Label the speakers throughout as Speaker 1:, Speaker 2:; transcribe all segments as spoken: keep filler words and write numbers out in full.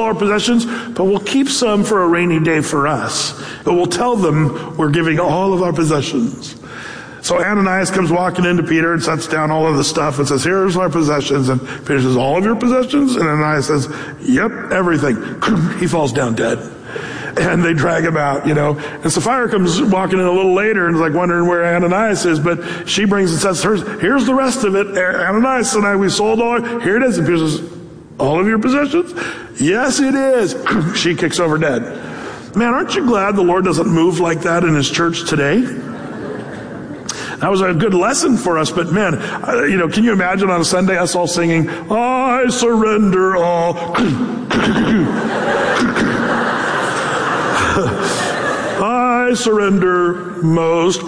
Speaker 1: our possessions, but we'll keep some for a rainy day for us. But we'll tell them we're giving all of our possessions. So Ananias comes walking into Peter and sets down all of the stuff and says, here's our possessions. And Peter says, all of your possessions? And Ananias says, yep, everything. He falls down dead. And they drag him out, you know. And Sapphira comes walking in a little later and is like wondering where Ananias is, but she brings and says, hers, here's the rest of it. Ananias and I, we sold all, here it is. And Peter says, all of your possessions? Yes, it is. She kicks over dead. Man, aren't you glad the Lord doesn't move like that in his church today? That was a good lesson for us, but man, you know, can you imagine on a Sunday us all singing, I surrender all. I surrender most.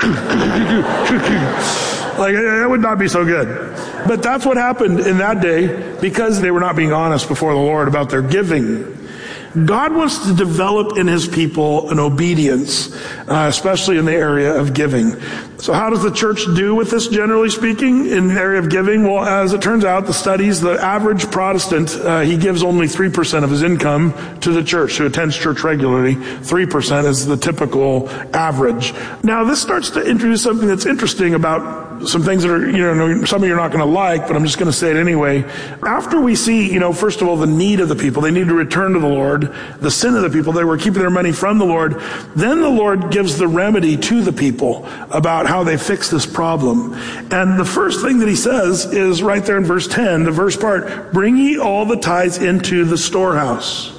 Speaker 1: Like, that would not be so good. But that's what happened in that day because they were not being honest before the Lord about their giving. God wants to develop in his people an obedience, uh, especially in the area of giving. So how does the church do with this, generally speaking, in the area of giving? Well, as it turns out, the studies, the average Protestant, uh, he gives only three percent of his income to the church, who attends church regularly. three percent is the typical average. Now, this starts to introduce something that's interesting about some things that are, you know, some of you are not going to like, but I'm just going to say it anyway. After we see, you know, first of all, the need of the people, they need to return to the Lord, the sin of the people, they were keeping their money from the Lord, then the Lord gives the remedy to the people about how they fix this problem. And the first thing that he says is right there in verse ten, the verse part, bring ye all the tithes into the storehouse.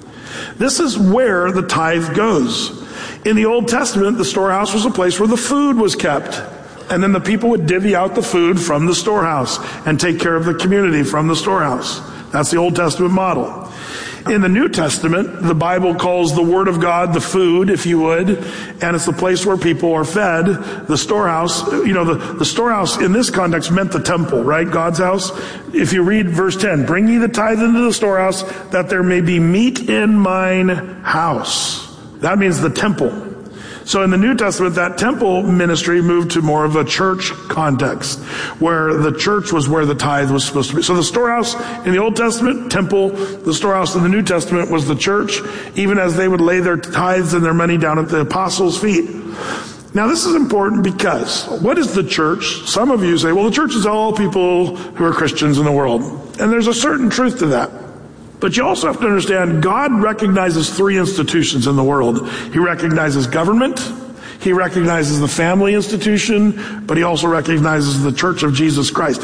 Speaker 1: This is where the tithe goes. In the Old Testament, the storehouse was a place where the food was kept. And then the people would divvy out the food from the storehouse and take care of the community from the storehouse. That's the Old Testament model. In the New Testament, the Bible calls the Word of God the food, if you would, and it's the place where people are fed. The storehouse, you know, the, the storehouse in this context meant the temple, right? God's house. If you read verse ten, bring ye the tithe into the storehouse that there may be meat in mine house. That means the temple. So in the New Testament, that temple ministry moved to more of a church context, where the church was where the tithe was supposed to be. So the storehouse in the Old Testament, temple, the storehouse in the New Testament was the church, even as they would lay their tithes and their money down at the apostles' feet. Now this is important because what is the church? Some of you say, well, the church is all people who are Christians in the world. And there's a certain truth to that. But you also have to understand, God recognizes three institutions in the world. He recognizes government, he recognizes the family institution, but he also recognizes the Church of Jesus Christ.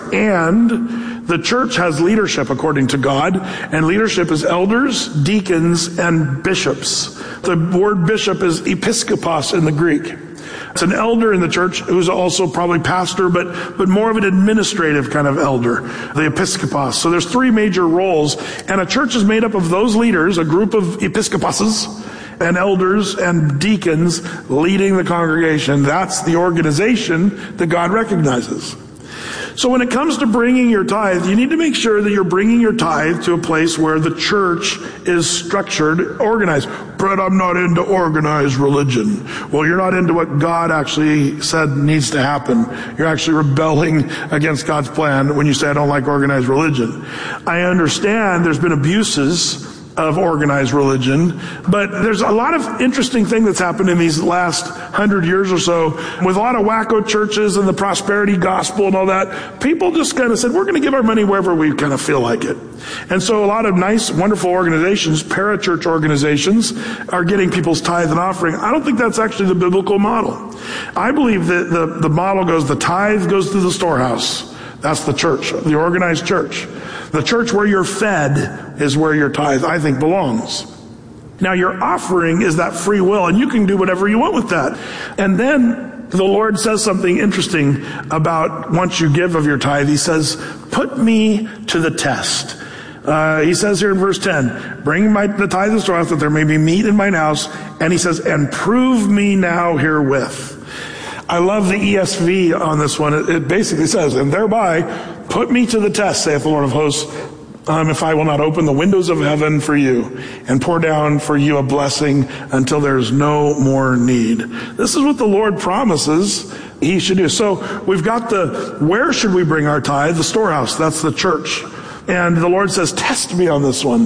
Speaker 1: And the church has leadership according to God, and leadership is elders, deacons, and bishops. The word bishop is episkopos in the Greek. It's an elder in the church who's also probably pastor, but, but more of an administrative kind of elder, the episkopos. So there's three major roles, and a church is made up of those leaders, a group of episkoposes, and elders and deacons leading the congregation. That's the organization that God recognizes. So when it comes to bringing your tithe, you need to make sure that you're bringing your tithe to a place where the church is structured, organized. But I'm not into organized religion. Well, you're not into what God actually said needs to happen. You're actually rebelling against God's plan when you say, I don't like organized religion. I understand there's been abuses of organized religion, but there's a lot of interesting thing that's happened in these last hundred years or so with a lot of wacko churches and the prosperity gospel and all that. People just kind of said, we're going to give our money wherever we kind of feel like it. And so a lot of nice, wonderful organizations, parachurch organizations, are getting people's tithe and offering. I don't think that's actually the biblical model. I believe that the, the model goes, the tithe goes to the storehouse. That's the church, the organized church. The church where you're fed is where your tithe, I think, belongs. Now, your offering is that free will, and you can do whatever you want with that. And then the Lord says something interesting about once you give of your tithe. He says, put me to the test. Uh, he says here in verse ten, bring my, the tithe to the storehouse that there may be meat in mine house. And he says, and prove me now herewith. I love the E S V on this one. It, it basically says, and thereby put me to the test, saith the Lord of hosts, um, if I will not open the windows of heaven for you and pour down for you a blessing until there is no more need. This is what the Lord promises he should do. So we've got the, where should we bring our tithe? The storehouse, that's the church. And the Lord says, test me on this one.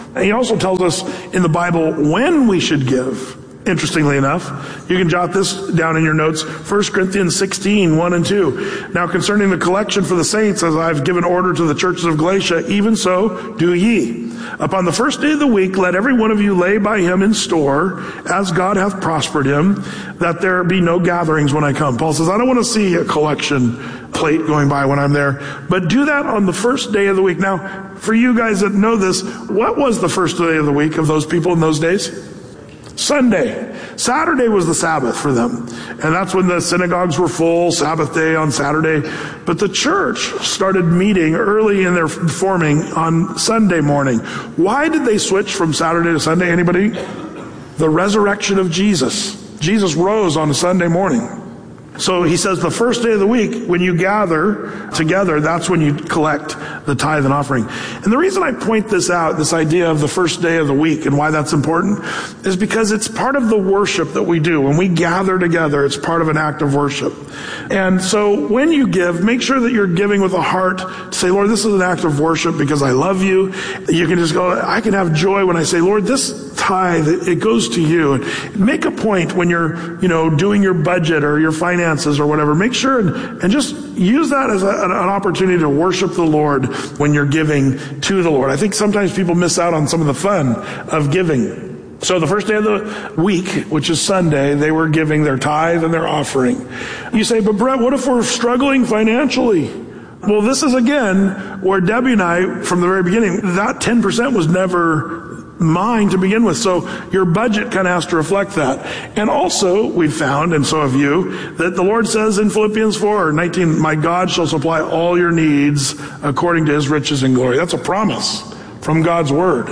Speaker 1: And he also tells us in the Bible when we should give. Interestingly enough, you can jot this down in your notes, First Corinthians sixteen, one and two. Now concerning the collection for the saints, as I've given order to the churches of Galatia, even so do ye. Upon the first day of the week, let every one of you lay by him in store, as God hath prospered him, that there be no gatherings when I come. Paul says, I don't want to see a collection plate going by when I'm there, but do that on the first day of the week. Now, for you guys that know this, what was the first day of the week of those people in those days? Sunday. Saturday was the Sabbath for them. And that's when the synagogues were full, Sabbath day on Saturday. But the church started meeting early in their forming on Sunday morning. Why did they switch from Saturday to Sunday? Anybody? The resurrection of Jesus. Jesus rose on a Sunday morning. So he says the first day of the week, when you gather together, that's when you collect the tithe and offering. And the reason I point this out, this idea of the first day of the week and why that's important, is because it's part of the worship that we do. When we gather together, it's part of an act of worship. And so when you give, make sure that you're giving with a heart to say, Lord, this is an act of worship because I love you. You can just go, I can have joy when I say, Lord, this tithe, it goes to you. And make a point when you're, you know, doing your budget or your finances or whatever. Make sure and, and just use that as a, an, an opportunity to worship the Lord when you're giving to the Lord. I think sometimes people miss out on some of the fun of giving. So the first day of the week, which is Sunday, they were giving their tithe and their offering. You say, but Brett, what if we're struggling financially? Well, this is again where Debbie and I, from the very beginning, that ten percent was never mine to begin with. So your budget kind of has to reflect that. And also, we've found, and so have you, that the Lord says in Philippians four nineteen, my God shall supply all your needs according to his riches and glory. That's a promise from God's word.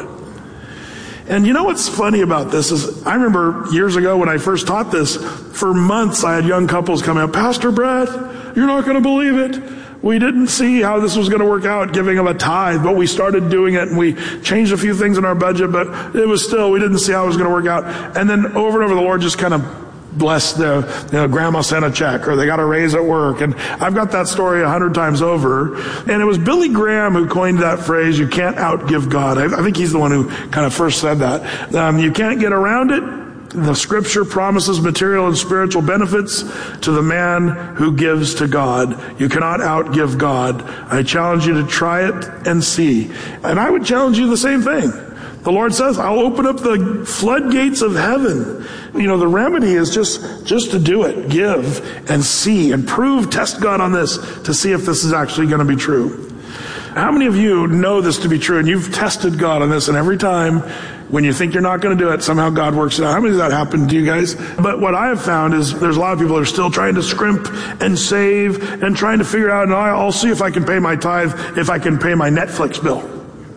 Speaker 1: And you know what's funny about this is, I remember years ago when I first taught this, for months I had young couples come out, Pastor Brett, you're not going to believe it. We didn't see how this was going to work out, giving them a tithe, but we started doing it and we changed a few things in our budget, but it was still, we didn't see how it was going to work out. And then over and over, the Lord just kind of blessed the, you know, grandma sent a check or they got a raise at work. And I've got that story a hundred times over. And it was Billy Graham who coined that phrase, you can't outgive God. I, I think he's the one who kind of first said that. Um, you can't get around it. The scripture promises material and spiritual benefits to the man who gives to God. You cannot outgive God. I challenge you to try it and see. And I would challenge you the same thing. The Lord says, I'll open up the floodgates of heaven. You know, the remedy is just, just to do it. Give and see and prove, test God on this to see if this is actually going to be true. How many of you know this to be true and you've tested God on this, and every time when you think you're not going to do it, somehow God works it out? How many of that happened to you guys? But what I have found is there's a lot of people that are still trying to scrimp and save and trying to figure out, no, I'll see if I can pay my tithe, if I can pay my Netflix bill.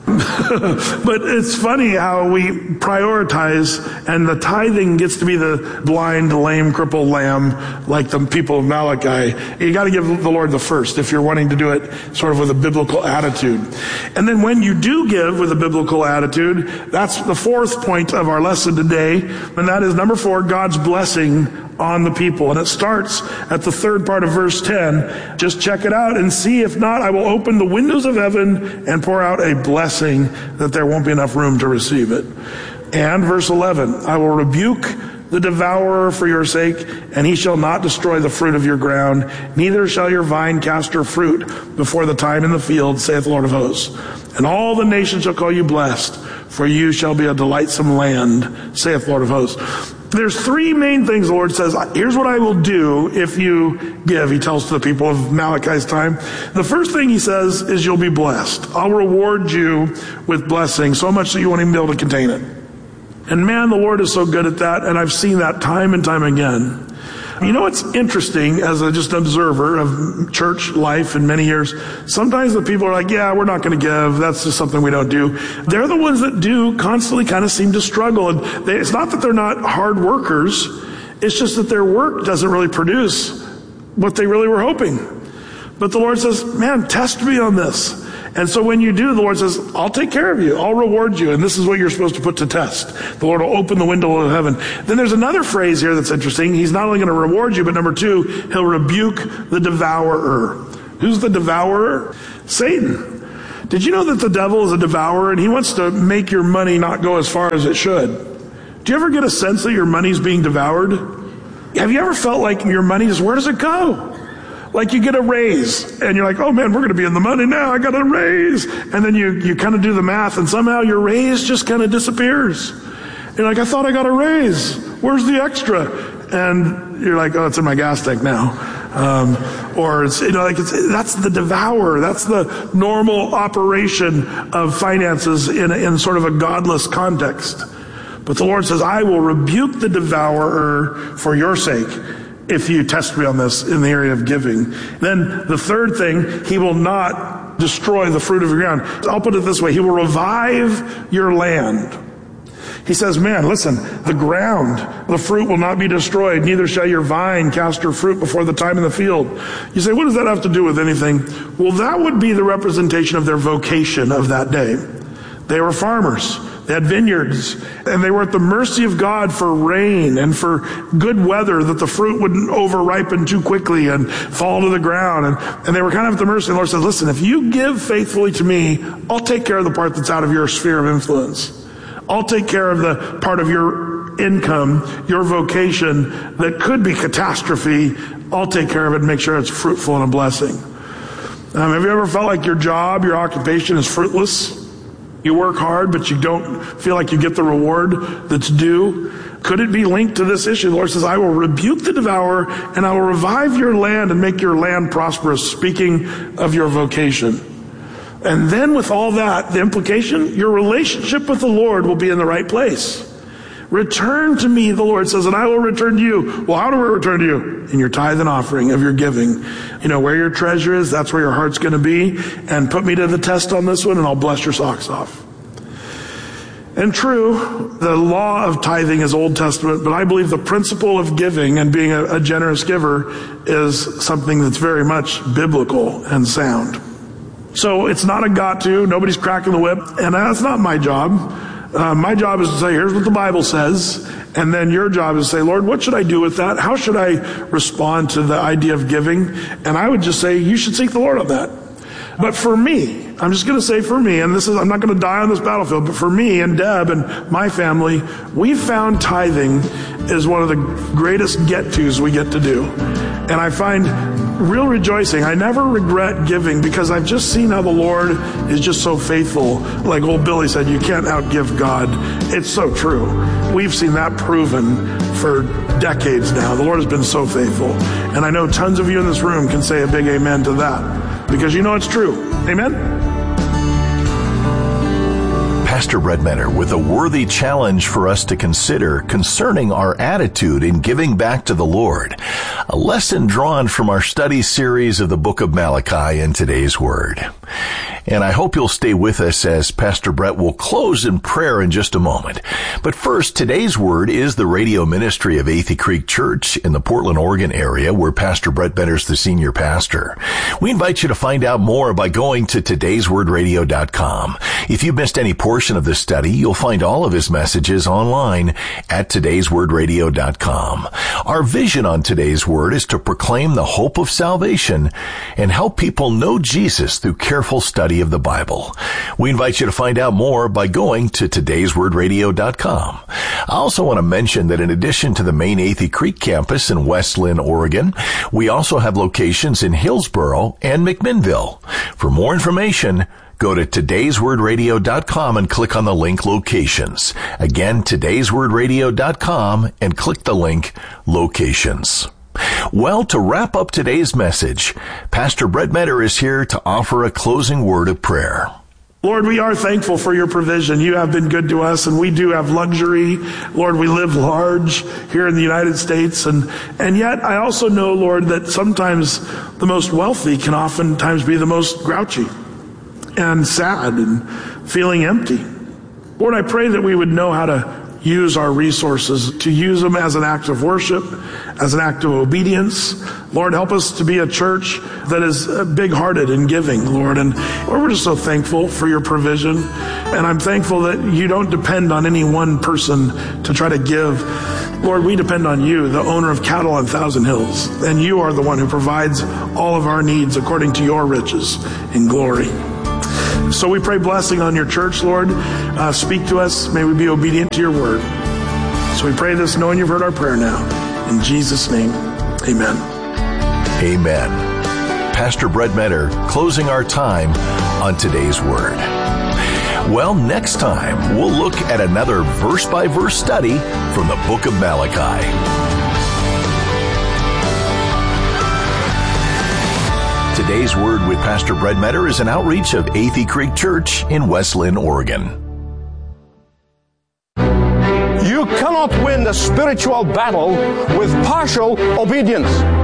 Speaker 1: But it's funny how we prioritize, and the tithing gets to be the blind, lame, crippled lamb, like the people of Malachi. You got to give the Lord the first if you're wanting to do it sort of with a biblical attitude. And then when you do give with a biblical attitude, that's the fourth point of our lesson today, and that is number four, God's blessing on the people. And it starts at the third part of verse ten. Just check it out and see. If not, I will open the windows of heaven and pour out a blessing that there won't be enough room to receive it. And verse eleven, I will rebuke the devourer for your sake, and he shall not destroy the fruit of your ground, neither shall your vine cast her fruit before the time in the field, saith the Lord of hosts. And all the nations shall call you blessed, for you shall be a delightsome land, saith the Lord of hosts. There's three main things the Lord says, here's what I will do if you give, he tells to the people of Malachi's time. The first thing he says is you'll be blessed. I'll reward you with blessing, so much that you won't even be able to contain it. And man, the Lord is so good at that, and I've seen that time and time again. You know what's interesting as a just observer of church life in many years? Sometimes the people are like, yeah, we're not going to give. That's just something we don't do. They're the ones that do constantly kind of seem to struggle. And they, it's not that they're not hard workers. It's just that their work doesn't really produce what they really were hoping. But the Lord says, man, test me on this. And so when you do, the Lord says, I'll take care of you. I'll reward you. And this is what you're supposed to put to test. The Lord will open the window of heaven. Then there's another phrase here that's interesting. He's not only going to reward you, but number two, he'll rebuke the devourer. Who's the devourer? Satan. Did you know that the devil is a devourer and he wants to make your money not go as far as it should? Do you ever get a sense that your money's being devoured? Have you ever felt like your money is, where does it go? Like you get a raise and you're like, oh man, we're going to be in the money now. I got a raise. And then you, you kind of do the math and somehow your raise just kind of disappears. You're like, I thought I got a raise. Where's the extra? And you're like, oh, it's in my gas tank now. Um, or it's, you know, like it's, that's the devourer. That's the normal operation of finances in, a, in sort of a godless context. But the Lord says, I will rebuke the devourer for your sake if you test me on this in the area of giving. Then the third thing, he will not destroy the fruit of your ground. I'll put it this way. He will revive your land. He says, man, listen, the ground, the fruit will not be destroyed, neither shall your vine cast her fruit before the time in the field. You say, what does that have to do with anything? Well, that would be the representation of their vocation of that day. They were farmers. They had vineyards, and they were at the mercy of God for rain and for good weather, that the fruit wouldn't over-ripen too quickly and fall to the ground. And, and they were kind of at the mercy. And the Lord said, listen, if you give faithfully to me, I'll take care of the part that's out of your sphere of influence. I'll take care of the part of your income, your vocation that could be catastrophe. I'll take care of it and make sure it's fruitful and a blessing. Um, have you ever felt like your job, your occupation is fruitless? You work hard, but you don't feel like you get the reward that's due? Could it be linked to this issue? The Lord says, I will rebuke the devourer and I will revive your land and make your land prosperous, speaking of your vocation. And then with all that, the implication, your relationship with the Lord will be in the right place. Return to me, the Lord says, and I will return to you. Well, how do we return to you? In your tithe and offering of your giving. You know, where your treasure is, that's where your heart's going to be. And put me to the test on this one, and I'll bless your socks off. And true, the law of tithing is Old Testament, but I believe the principle of giving and being a, a generous giver is something that's very much biblical and sound. So it's not a got to, nobody's cracking the whip, and that's not my job. Uh, my job is to say, here's what the Bible says, and then your job is to say, Lord, what should I do with that? How should I respond to the idea of giving? And I would just say, you should seek the Lord on that. But for me, I'm just going to say for me, and this is, I'm not going to die on this battlefield, but for me and Deb and my family, we found tithing is one of the greatest get-tos we get to do. And I find real rejoicing. I never regret giving because I've just seen how the Lord is just so faithful. Like old Billy said, you can't outgive God. It's so true. We've seen that proven for decades now. The Lord has been so faithful. And I know tons of you in this room can say a big amen to that because you know it's true. Amen?
Speaker 2: Pastor Brett Menner with a worthy challenge for us to consider concerning our attitude in giving back to the Lord. A lesson drawn from our study series of the book of Malachi in today's Word. And I hope you'll stay with us as Pastor Brett will close in prayer in just a moment. But first, today's Word is the radio ministry of Athey Creek Church in the Portland, Oregon area where Pastor Brett Menner's the senior pastor. We invite you to find out more by going to todays word radio dot com. If you missed any portion of this study, you'll find all of his messages online at todays word radio dot com. Our vision on today's Word is to proclaim the hope of salvation and help people know Jesus through careful study of the Bible. We invite you to find out more by going to todays word radio dot com. I also want to mention that in addition to the main Athey Creek campus in West Lynn, Oregon, we also have locations in Hillsboro and McMinnville. For more information, go to todays word radio dot com and click on the link Locations. Again, todays word radio dot com and click the link Locations. Well, to wrap up today's message, Pastor Brett Menner is here to offer a closing word of prayer.
Speaker 1: Lord, we are thankful for your provision. You have been good to us, and we do have luxury. Lord, we live large here in the United States, and, and yet I also know, Lord, that sometimes the most wealthy can oftentimes be the most grouchy and sad and feeling empty. Lord, I pray that we would know how to use our resources, to use them as an act of worship, as an act of obedience. Lord, help us to be a church that is big-hearted in giving, Lord. And Lord, we're just so thankful for your provision. And I'm thankful that you don't depend on any one person to try to give. Lord, we depend on you, the owner of cattle on Thousand Hills. And you are the one who provides all of our needs according to your riches in glory. So we pray blessing on your church, Lord. Uh, speak to us. May we be obedient to your word. So we pray this knowing you've heard our prayer now. In Jesus' name, amen.
Speaker 2: Amen. Pastor Brett Meador closing our time on today's word. Well, next time we'll look at another verse-by-verse study from the book of Malachi. Today's Word with Pastor Brett Meador is an outreach of Athey Creek Church in West Linn, Oregon.
Speaker 3: You cannot win the spiritual battle with partial obedience.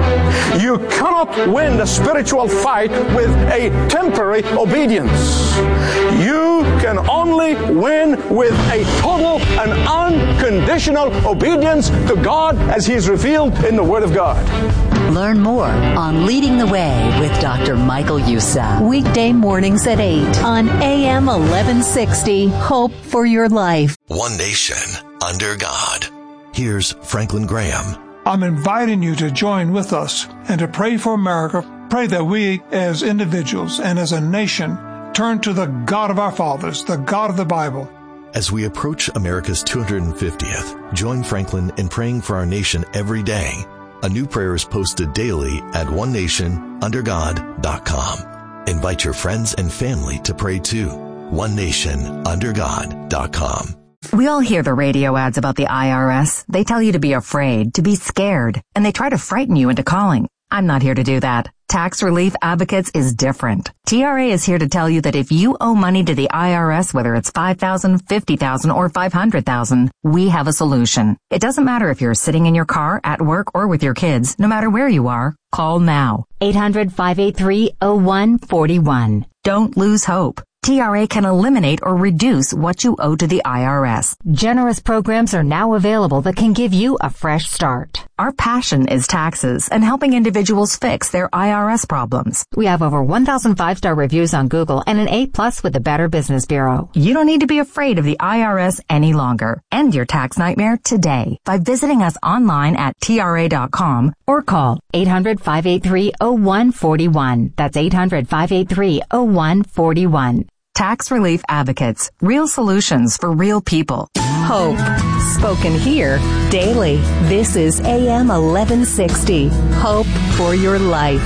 Speaker 3: You cannot win the spiritual fight with a temporary obedience. You can only win with a total and unconditional obedience to God as He is revealed in the Word of God.
Speaker 4: Learn more on Leading the Way with Doctor Michael Youssef. Weekday mornings at eight on A M eleven sixty. Hope for your life.
Speaker 5: One nation under God. Here's Franklin Graham.
Speaker 6: I'm inviting you to join with us and to pray for America. Pray that we as individuals and as a nation turn to the God of our fathers, the God of the Bible.
Speaker 5: As we approach America's two hundred fiftieth, join Franklin in praying for our nation every day. A new prayer is posted daily at one nation under god dot com. Invite your friends and family to pray too. one nation under god dot com.
Speaker 7: We all hear the radio ads about the I R S. They tell you to be afraid, to be scared, and they try to frighten you into calling. I'm not here to do that. Tax Relief Advocates is different. T R A is here to tell you that if you owe money to the I R S, whether it's five thousand dollars, fifty thousand dollars, or five hundred thousand dollars, we have a solution. It doesn't matter if you're sitting in your car, at work, or with your kids. No matter where you are, call now.
Speaker 4: eight hundred, five eight three, oh one four one.
Speaker 7: Don't lose hope. T R A can eliminate or reduce what you owe to the I R S.
Speaker 4: Generous programs are now available that can give you a fresh start.
Speaker 7: Our passion is taxes and helping individuals fix their I R S problems.
Speaker 4: We have over one thousand five-star reviews on Google and an A plus with the Better Business Bureau.
Speaker 7: You don't need to be afraid of the I R S any longer. End your tax nightmare today by visiting us online at T R A dot com or call
Speaker 4: eight hundred, five eight three, oh one four one. That's eight hundred, five eight three, oh one four one.
Speaker 7: Tax Relief Advocates. Real solutions for real people.
Speaker 4: Hope. Spoken here daily. This is A M eleven sixty. Hope for your life.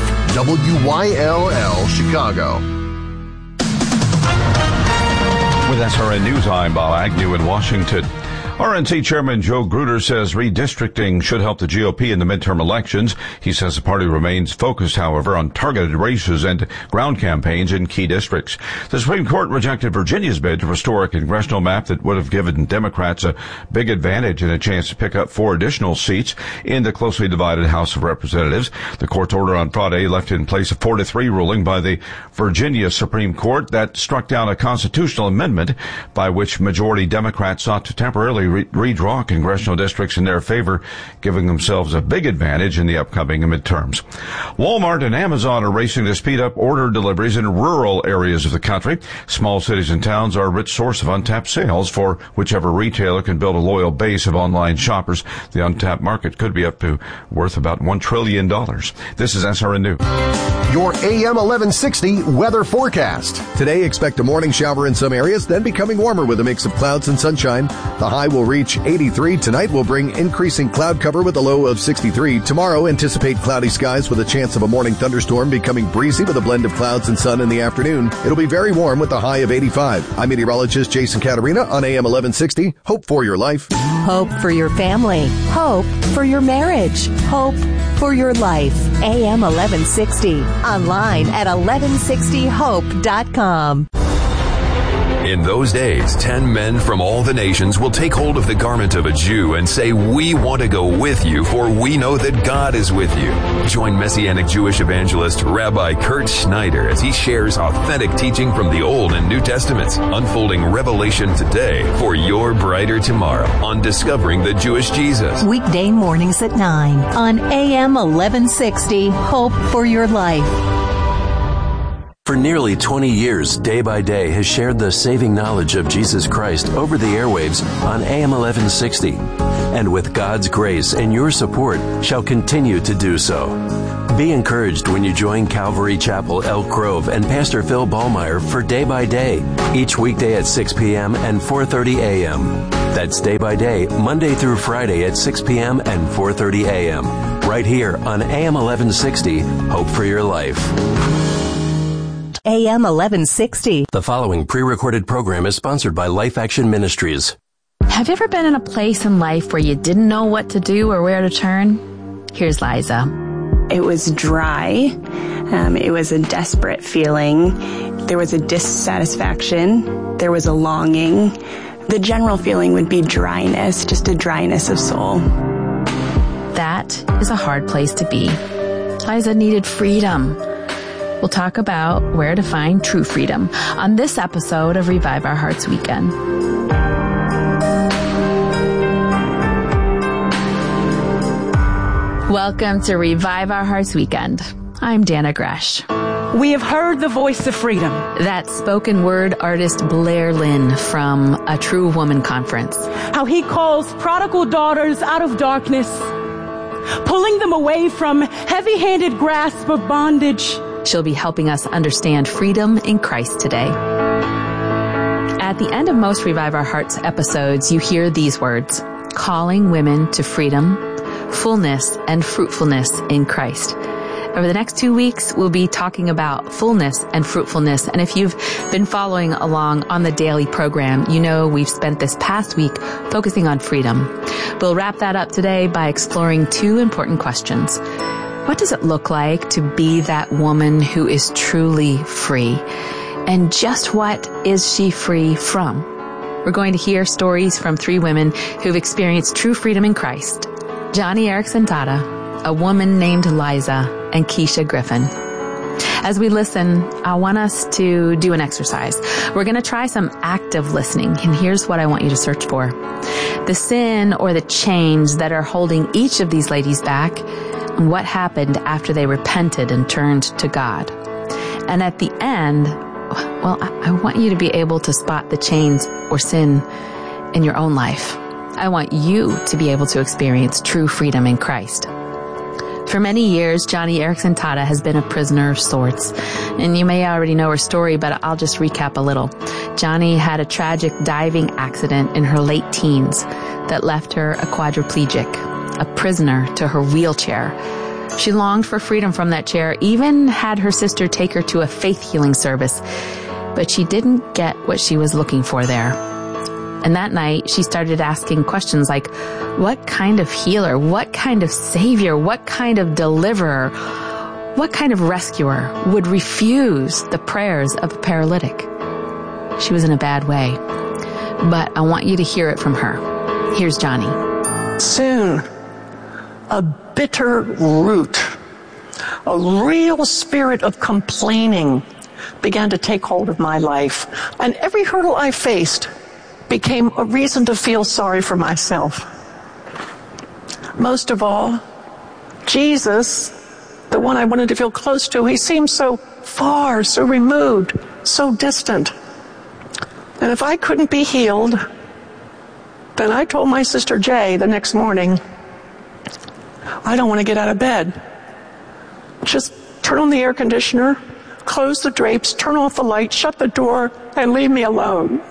Speaker 8: W Y L L Chicago.
Speaker 9: With S R N News, I'm Bob Agnew in Washington. R N C Chairman Joe Gruder says redistricting should help the G O P in the midterm elections. He says the party remains focused, however, on targeted races and ground campaigns in key districts. The Supreme Court rejected Virginia's bid to restore a congressional map that would have given Democrats a big advantage and a chance to pick up four additional seats in the closely divided House of Representatives. The court's order on Friday left in place a four to three ruling by the Virginia Supreme Court that struck down a constitutional amendment by which majority Democrats sought to temporarily Re- redraw congressional districts in their favor, giving themselves a big advantage in the upcoming midterms. Walmart and Amazon are racing to speed up order deliveries in rural areas of the country. Small cities and towns are a rich source of untapped sales for whichever retailer can build a loyal base of online shoppers. The untapped market could be up to worth about one trillion dollars. This is S R N News.
Speaker 8: Your A M eleven sixty weather forecast. Today, expect a morning shower in some areas, then becoming warmer with a mix of clouds and sunshine. The high will reach eighty-three. Tonight will bring increasing cloud cover with a low of sixty-three. Tomorrow, anticipate cloudy skies with a chance of a morning thunderstorm becoming breezy with a blend of clouds and sun in the afternoon. It'll be very warm with a high of eighty-five. I'm meteorologist Jason Caterina on A M eleven sixty. Hope for your life.
Speaker 4: Hope for your family. Hope for your marriage. Hope for your life. A M eleven sixty. Online at eleven sixty hope dot com.
Speaker 10: In those days, ten men from all the nations will take hold of the garment of a Jew and say, "We want to go with you, for we know that God is with you." Join Messianic Jewish evangelist Rabbi Kurt Schneider as he shares authentic teaching from the Old and New Testaments, unfolding revelation today for your brighter tomorrow on Discovering the Jewish Jesus.
Speaker 4: Weekday mornings at nine on A M eleven sixty. Hope for your life.
Speaker 11: For nearly twenty years, Day by Day has shared the saving knowledge of Jesus Christ over the airwaves on A M eleven sixty, and with God's grace and your support shall continue to do so. Be encouraged when you join Calvary Chapel, Elk Grove, and Pastor Phil Ballmeyer for Day by Day, each weekday at six p.m. and four thirty a.m. That's Day by Day, Monday through Friday at six p.m. and four thirty a.m. right here on A M eleven sixty, Hope for Your Life.
Speaker 4: A M eleven sixty.
Speaker 11: The following pre-recorded program is sponsored by Life Action Ministries.
Speaker 12: Have you ever been in a place in life where you didn't know what to do or where to turn? Here's Liza.
Speaker 13: It was dry. Um, it was a desperate feeling. There was a dissatisfaction. There was a longing. The general feeling would be dryness, just a dryness of soul.
Speaker 12: That is a hard place to be. Liza needed freedom. We'll talk about where to find true freedom on this episode of Revive Our Hearts Weekend. Welcome to Revive Our Hearts Weekend. I'm Dana Gresh.
Speaker 14: We have heard the voice of freedom.
Speaker 12: That's spoken word artist Blair Lynn from A True Woman Conference.
Speaker 14: How he calls prodigal daughters out of darkness, pulling them away from heavy-handed grasp of bondage.
Speaker 12: She'll be helping us understand freedom in Christ today. At the end of most Revive Our Hearts episodes, you hear these words: calling women to freedom, fullness, and fruitfulness in Christ. Over the next two weeks, we'll be talking about fullness and fruitfulness. And if you've been following along on the daily program, you know we've spent this past week focusing on freedom. We'll wrap that up today by exploring two important questions. What does it look like to be that woman who is truly free? And just what is she free from? We're going to hear stories from three women who've experienced true freedom in Christ: Joni Eareckson Tada, a woman named Liza, and Keisha Griffin. As we listen, I want us to do an exercise. We're going to try some active listening, and here's what I want you to search for: the sin or the chains that are holding each of these ladies back, and what happened after they repented and turned to God. And at the end, well, I want you to be able to spot the chains or sin in your own life. I want you to be able to experience true freedom in Christ. For many years, Joni Eareckson Tada has been a prisoner of sorts. And you may already know her story, but I'll just recap a little. Joni had a tragic diving accident in her late teens that left her a quadriplegic, a prisoner to her wheelchair. She longed for freedom from that chair, even had her sister take her to a faith healing service, but she didn't get what she was looking for there. And that night, she started asking questions like, what kind of healer, what kind of savior, what kind of deliverer, what kind of rescuer would refuse the prayers of a paralytic? She was in a bad way, but I want you to hear it from her. Here's Joni.
Speaker 15: Soon, a bitter root, a real spirit of complaining began to take hold of my life. And every hurdle I faced became a reason to feel sorry for myself. Most of all, Jesus, the one I wanted to feel close to, he seemed so far, so removed, so distant. And if I couldn't be healed, then I told my sister Jay the next morning, I don't want to get out of bed. Just turn on the air conditioner, close the drapes, turn off the light, shut the door, and leave me alone.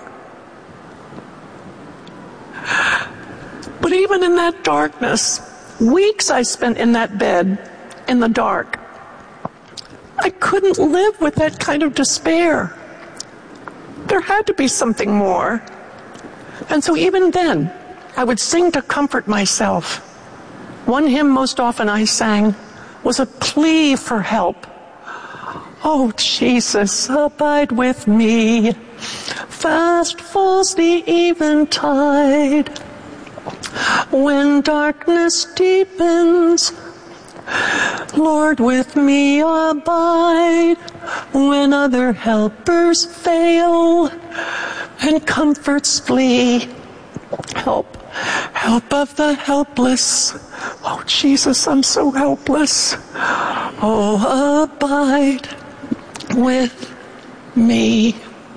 Speaker 15: But even in that darkness, weeks I spent in that bed, in the dark, I couldn't live with that kind of despair. There had to be something more. And so even then, I would sing to comfort myself. One hymn most often I sang was a plea for help. Oh, Jesus, abide with me. Fast falls the eventide. When darkness deepens, Lord, with me abide. When other helpers fail and comforts flee, help, help of the helpless. Oh, Jesus, I'm so helpless. Oh, abide with me.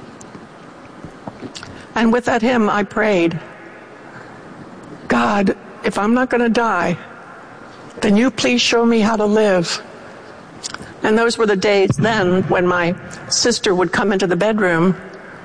Speaker 15: And with that hymn, I prayed, God, if I'm not going to die, then you please show me how to live. And those were the days then when my sister would come into the bedroom.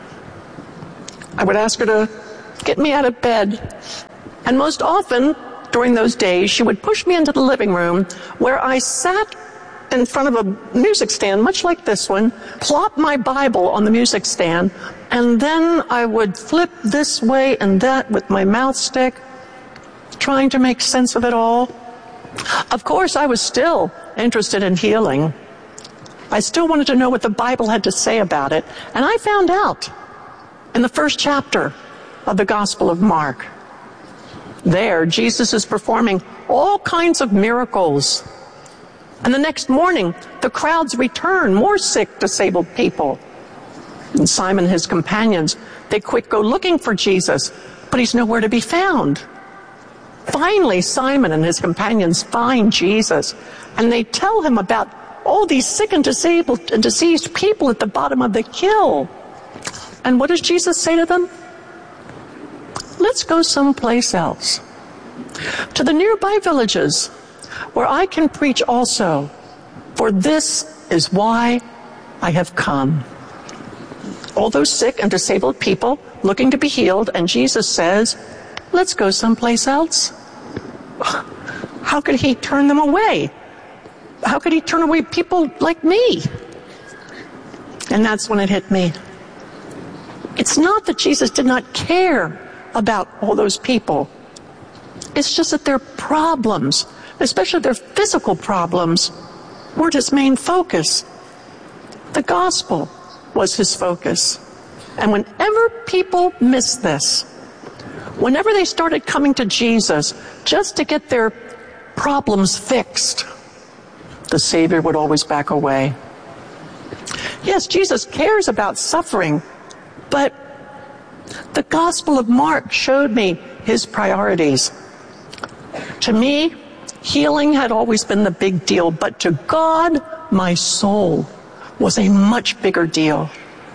Speaker 15: I would ask her to get me out of bed. And most often during those days, she would push me into the living room where I sat in front of a music stand, much like this one, plop my Bible on the music stand, and then I would flip this way and that with my mouth stick, trying to make sense of it all. Of course, I was still interested in healing. I still wanted to know what the Bible had to say about it. And I found out in the first chapter of the Gospel of Mark. There, Jesus is performing all kinds of miracles. And the next morning, the crowds return, more sick, disabled people. And Simon and his companions, they quick go looking for Jesus, but he's nowhere to be found. Finally, Simon and his companions find Jesus, and they tell him about all these sick and disabled and diseased people at the bottom of the hill. And what does Jesus say to them? Let's go someplace else, to the nearby villages, where I can preach also, for this is why I have come. All those sick and disabled people looking to be healed, and Jesus says, let's go someplace else. How could he turn them away? How could he turn away people like me? And that's when it hit me. It's not that Jesus did not care about all those people. It's just that their problems, especially their physical problems, weren't his main focus. The gospel was his focus. And whenever people missed this, whenever they started coming to Jesus just to get their problems fixed, the Savior would always back away. Yes, Jesus cares about suffering, but the Gospel of Mark showed me his priorities. To me, healing had always been the big deal, but to God, my soul was a much bigger deal.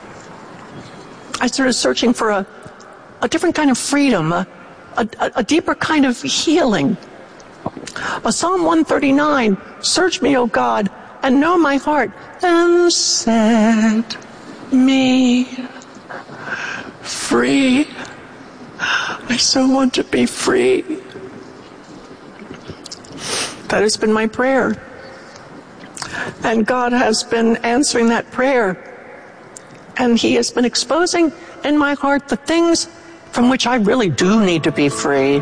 Speaker 15: I started searching for a, a different kind of freedom, a, a, a deeper kind of healing. A Psalm one thirty-nine, search me, O God, and know my heart, and set me free. I so want to be free. That has been my prayer. And God has been answering that prayer. And he has been exposing in my heart the things from which I really do need to be free.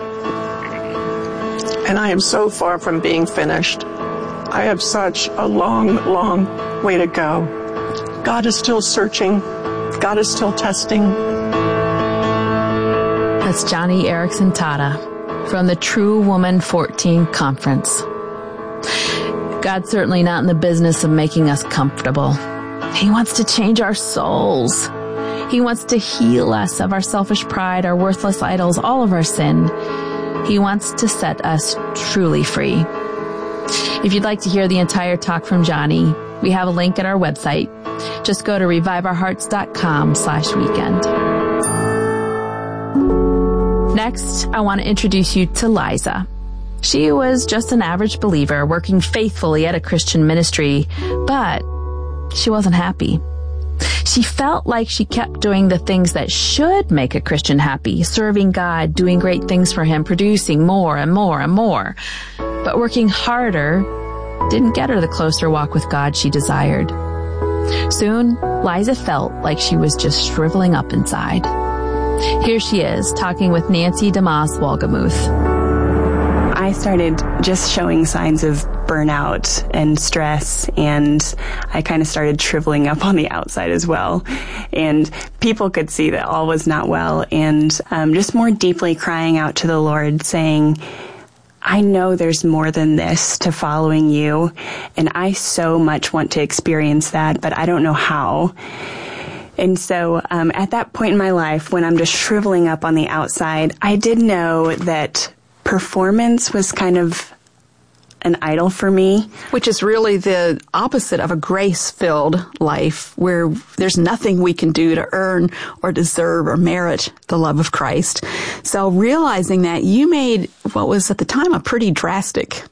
Speaker 15: And I am so far from being finished. I have such a long, long way to go. God is still searching. God is still testing.
Speaker 12: That's Joni Eareckson Tada from the True Woman fourteen Conference. God's certainly not in the business of making us comfortable. He wants to change our souls. He wants to heal us of our selfish pride, our worthless idols, all of our sin. He wants to set us truly free. If you'd like to hear the entire talk from Joni, we have a link at our website. Just go to reviveourhearts.com slash weekend. Next, I want to introduce you to Liza. She was just an average believer working faithfully at a Christian ministry, but she wasn't happy. She felt like she kept doing the things that should make a Christian happy, serving God, doing great things for him, producing more and more and more. But working harder didn't get her the closer walk with God she desired. Soon, Liza felt like she was just shriveling up inside. Here she is, talking with Nancy DeMoss Wolgemuth.
Speaker 13: I started just showing signs of burnout and stress, and I kind of started shriveling up on the outside as well. And people could see that all was not well, and um, just more deeply crying out to the Lord, saying, I know there's more than this to following you, and I so much want to experience that, but I don't know how. And so um, at that point in my life, when I'm just shriveling up on the outside, I did know that performance was kind of an idol for me.
Speaker 16: Which is really the opposite of a grace-filled life where there's nothing we can do to earn or deserve or merit the love of Christ. So realizing that, you made what was at the time a pretty drastic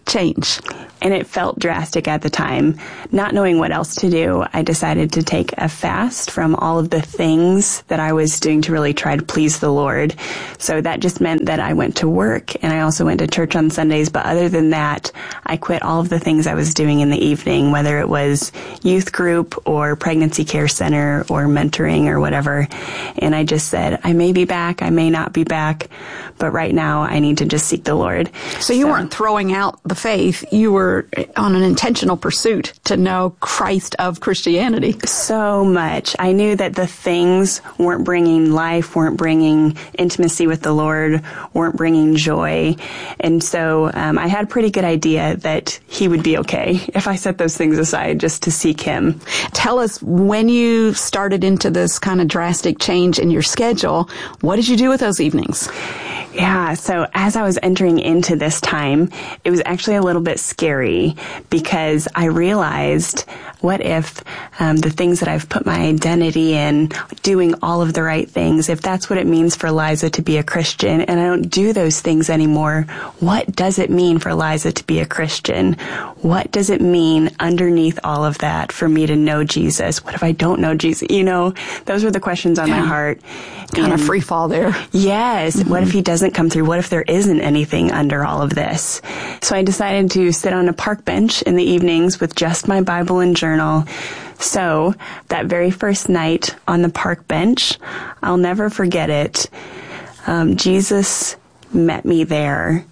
Speaker 16: change.
Speaker 13: And it felt drastic at the time. Not knowing what else to do, I decided to take a fast from all of the things that I was doing to really try to please the Lord. So that just meant that I went to work and I also went to church on Sundays. But other than that, I quit all of the things I was doing in the evening, whether it was youth group or pregnancy care center or mentoring or whatever. And I just said, I may be back, I may not be back, but right now I need to just seek the Lord.
Speaker 16: So you so, weren't throwing out the faith. You were on an intentional pursuit to know Christ of Christianity.
Speaker 13: So much. I knew that the things weren't bringing life, weren't bringing intimacy with the Lord, weren't bringing joy. And so um, I had a pretty good idea that he would be okay if I set those things aside just to seek him.
Speaker 16: Tell us, when you started into this kind of drastic change in your schedule, what did you do with those evenings?
Speaker 13: Yeah, so as I was entering into this time, it was actually a little bit scary because I realized, what if um, the things that I've put my identity in, doing all of the right things, if that's what it means for Liza to be a Christian, and I don't do those things anymore, what does it mean for Liza to be a Christian? What does it mean underneath all of that for me to know Jesus? What if I don't know Jesus? You know, those were the questions on
Speaker 16: yeah.
Speaker 13: my heart.
Speaker 16: Kind and, of free fall there.
Speaker 13: Yes. Mm-hmm. What if he doesn't come through? What if there isn't anything under all of this? So I decided to sit on a park bench in the evenings with just my Bible and journal. So that very first night on the park bench, I'll never forget it. Um, Jesus met me there.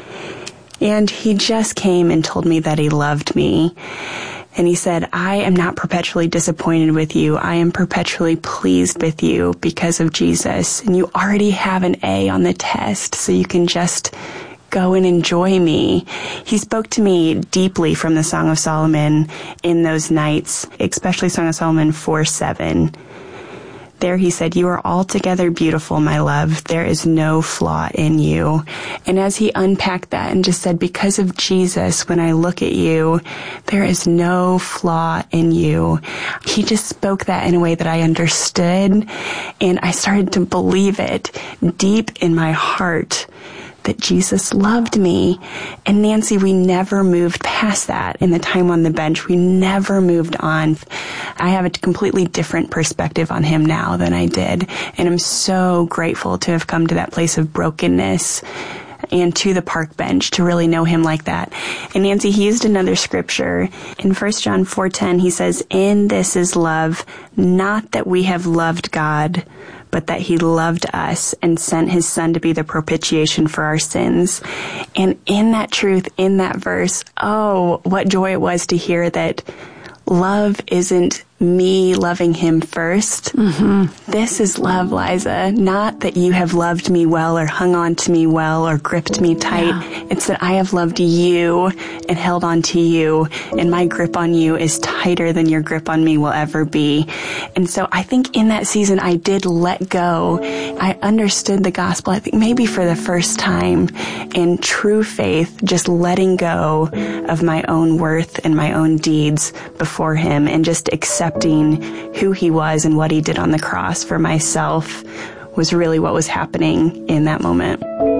Speaker 13: And he just came and told me that he loved me. And he said, I am not perpetually disappointed with you. I am perpetually pleased with you because of Jesus. And you already have an A on the test, so you can just go and enjoy me. He spoke to me deeply from the Song of Solomon in those nights, especially Song of Solomon four seven. There he said, you are altogether beautiful, my love. There is no flaw in you. And as he unpacked that and just said, because of Jesus, when I look at you, there is no flaw in you. He just spoke that in a way that I understood. And I started to believe it deep in my heart that Jesus loved me. And Nancy, we never moved past that in the time on the bench. We never moved on. I have a completely different perspective on him now than I did. And I'm so grateful to have come to that place of brokenness and to the park bench to really know him like that. And Nancy, he used another scripture. In First John four ten, he says, in this is love, not that we have loved God, but that he loved us and sent his son to be the propitiation for our sins. And in that truth, in that verse, oh, what joy it was to hear that love isn't me loving him first. Mm-hmm. This is love, Liza. Not that you have loved me well or hung on to me well or gripped me tight. Yeah. It's that I have loved you and held on to you, and my grip on you is tighter than your grip on me will ever be. And so I think in that season I did let go. I understood the gospel, I think maybe for the first time, in true faith, just letting go of my own worth and my own deeds before him and just accepting who he was and what he did on the cross for myself was really what was happening in that moment.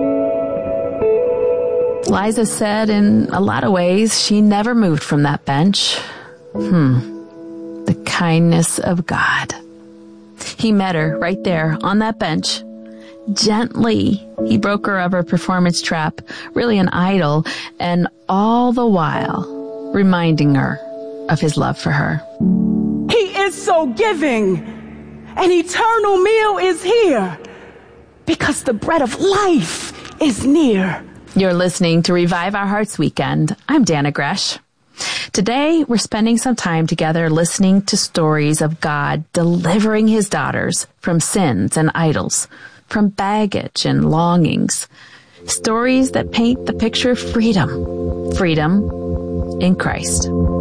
Speaker 12: Liza said in a lot of ways she never moved from that bench. Hmm. The kindness of God. He met her right there on that bench. Gently, he broke her of her performance trap, really an idol, and all the while reminding her of his love for her.
Speaker 14: He is so giving. An eternal meal is here because the bread of life is near.
Speaker 12: You're listening to Revive Our Hearts Weekend. I'm Dana Gresh. Today, we're spending some time together listening to stories of God delivering his daughters from sins and idols, from baggage and longings. Stories that paint the picture of freedom. Freedom in Christ.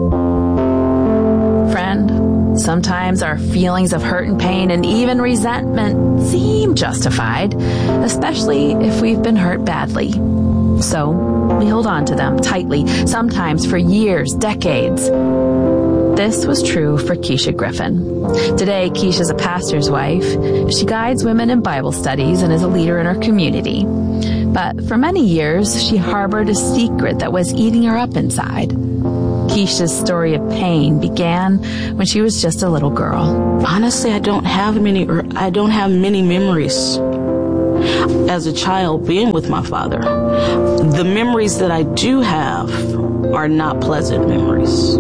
Speaker 12: Friend, sometimes our feelings of hurt and pain and even resentment seem justified, especially if we've been hurt badly. So we hold on to them tightly, sometimes for years, decades. This was true for Keisha Griffin. Today, Keisha's a pastor's wife. She guides women in Bible studies and is a leader in her community. But for many years, she harbored a secret that was eating her up inside. Keisha's story of pain began when she was just a little girl.
Speaker 17: Honestly, I don't have many, I don't have many memories as a child being with my father. The memories that I do have are not pleasant memories.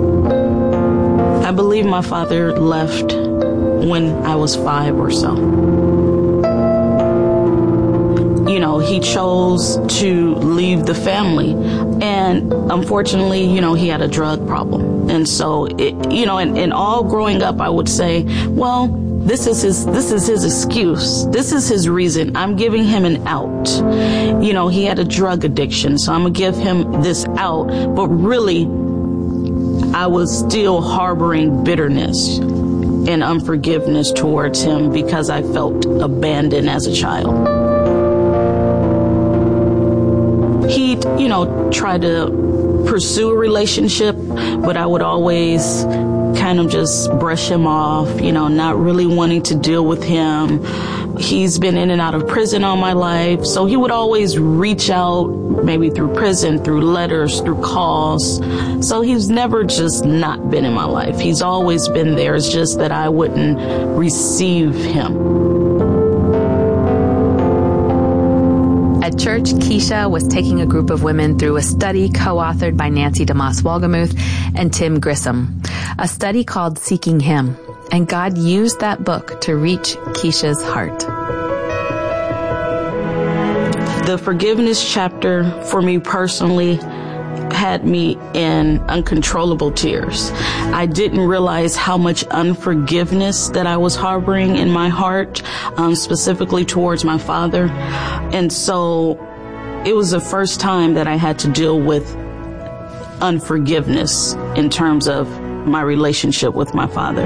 Speaker 17: I believe my father left when I was five or so. You know, he chose to leave the family. And unfortunately, you know, he had a drug problem. And so, it, you know, and, and all growing up, I would say, well, this is his, this is his excuse. This is his reason. I'm giving him an out. You know, he had a drug addiction, so I'm going to give him this out. But really, I was still harboring bitterness and unforgiveness towards him because I felt abandoned as a child. He, you know, tried to pursue a relationship, but I would always kind of just brush him off, you know, not really wanting to deal with him. He's been in and out of prison all my life, so he would always reach out, maybe through prison, through letters, through calls. So he's never just not been in my life. He's always been there. It's just that I wouldn't receive him.
Speaker 12: At church, Keisha was taking a group of women through a study co-authored by Nancy DeMoss Wolgemuth and Tim Grissom, a study called Seeking Him, and God used that book to reach Keisha's heart.
Speaker 17: The forgiveness chapter for me personally had me in uncontrollable tears. I didn't realize how much unforgiveness that I was harboring in my heart, um, specifically towards my father. And so it was the first time that I had to deal with unforgiveness in terms of my relationship with my father.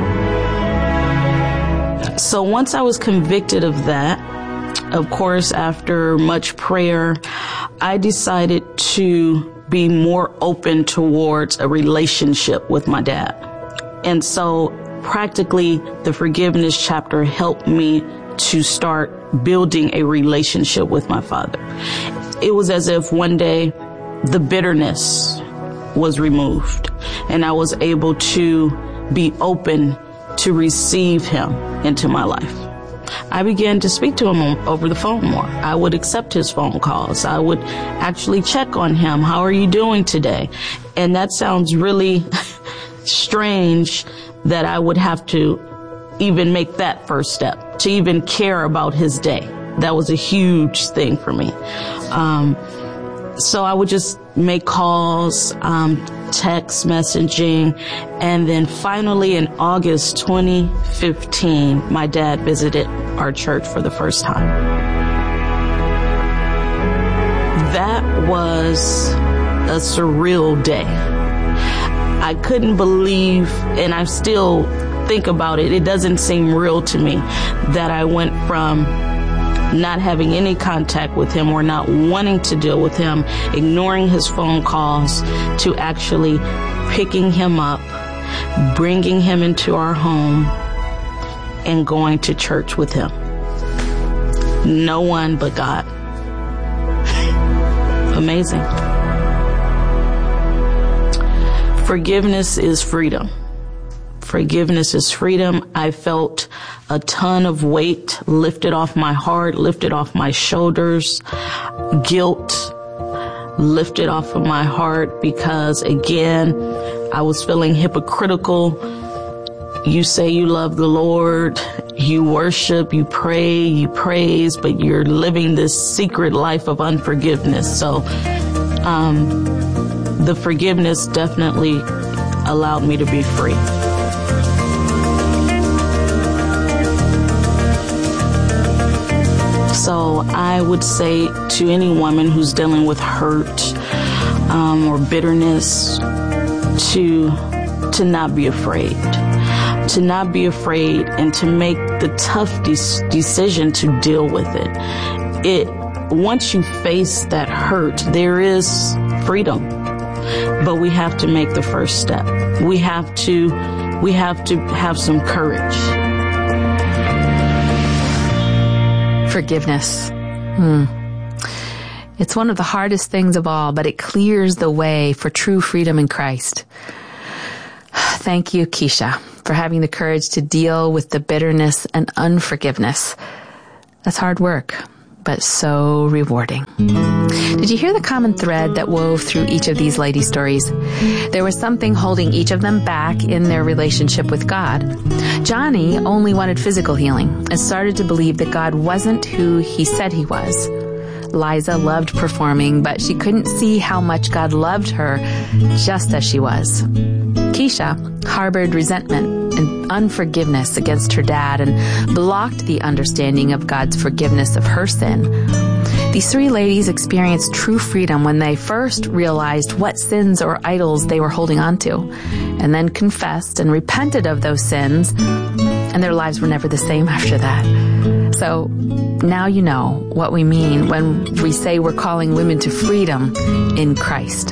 Speaker 17: So once I was convicted of that, of course, after much prayer, I decided to be more open towards a relationship with my dad. And so practically the forgiveness chapter helped me to start building a relationship with my father. It was as if one day the bitterness was removed and I was able to be open to receive him into my life. I began to speak to him over the phone more. I would accept his phone calls. I would actually check on him. How are you doing today? And that sounds really strange that I would have to even make that first step, to even care about his day. That was a huge thing for me. Um, so I would just make calls, um, text messaging, and then finally in August twenty fifteen, my dad visited our church for the first time. That was a surreal day. I couldn't believe, and I still think about it, it doesn't seem real to me that I went from not having any contact with him or not wanting to deal with him, ignoring his phone calls, to actually picking him up, bringing him into our home, and going to church with him. No one but God. Amazing. Forgiveness is freedom. Forgiveness is freedom. I felt a ton of weight lifted off my heart, lifted off my shoulders, guilt lifted off of my heart because, again, I was feeling hypocritical. You say you love the Lord, you worship, you pray, you praise, but you're living this secret life of unforgiveness. So um, the forgiveness definitely allowed me to be free. So I would say to any woman who's dealing with hurt um, or bitterness to to not be afraid, to not be afraid, and to make the tough de- decision to deal with it. It once you face that hurt, there is freedom, but we have to make the first step. We have to we have to have some courage.
Speaker 12: Forgiveness. Hmm. It's one of the hardest things of all, but it clears the way for true freedom in Christ. Thank you, Keisha, for having the courage to deal with the bitterness and unforgiveness. That's hard work, but so rewarding. Did you hear the common thread that wove through each of these lady stories? There was something holding each of them back in their relationship with God. Johnny only wanted physical healing and started to believe that God wasn't who he said he was. Liza loved performing, but she couldn't see how much God loved her just as she was. Keisha harbored resentment and unforgiveness against her dad and blocked the understanding of God's forgiveness of her sin. These three ladies experienced true freedom when they first realized what sins or idols they were holding on to, and then confessed and repented of those sins, and their lives were never the same after that. So now you know what we mean when we say we're calling women to freedom in Christ.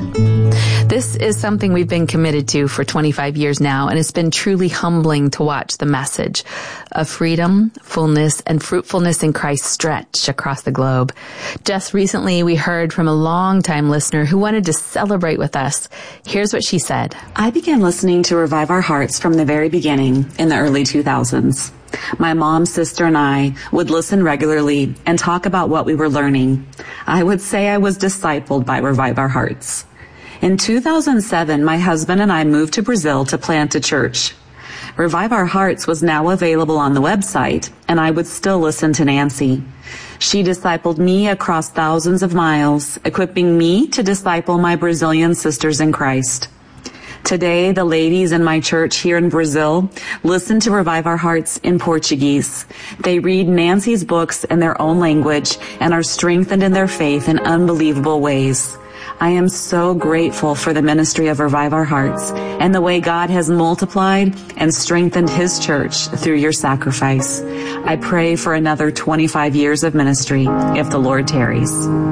Speaker 12: This is something we've been committed to for twenty-five years now, and it's been truly humbling to watch the message of freedom, fullness, and fruitfulness in Christ stretch across the globe. Just recently, we heard from a longtime listener who wanted to celebrate with us. Here's what she said.
Speaker 18: I began listening to Revive Our Hearts from the very beginning in the early two thousands. My mom, sister, and I would listen regularly and talk about what we were learning. I would say I was discipled by Revive Our Hearts. In two thousand seven, my husband and I moved to Brazil to plant a church. Revive Our Hearts was now available on the website, and I would still listen to Nancy. She discipled me across thousands of miles, equipping me to disciple my Brazilian sisters in Christ. Today, the ladies in my church here in Brazil listen to Revive Our Hearts in Portuguese. They read Nancy's books in their own language and are strengthened in their faith in unbelievable ways. I am so grateful for the ministry of Revive Our Hearts and the way God has multiplied and strengthened His church through your sacrifice. I pray for another twenty-five years of ministry if the Lord tarries.